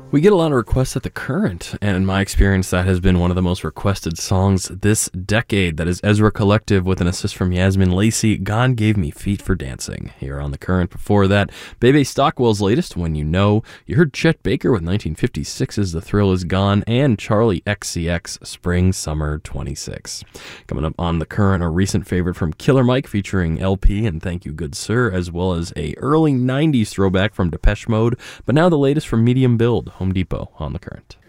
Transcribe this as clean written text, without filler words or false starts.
We get a lot of requests at The Current, and in my experience, that has been one of the most requested songs this decade. That is Ezra Collective with an assist from Yasmin Lacey, God Gave Me Feet for Dancing, here on The Current. Before that, Bebe Stockwell's latest, When You Know. You heard Chet Baker with 1956's The Thrill Is Gone, and Charlie XCX, Spring Summer 26. Coming up on The Current, a recent favorite from Killer Mike featuring LP and Thank You Good Sir, as well as a early 90s throwback from Depeche Mode, but now the latest from Medium Build, Home Depot, on The Current.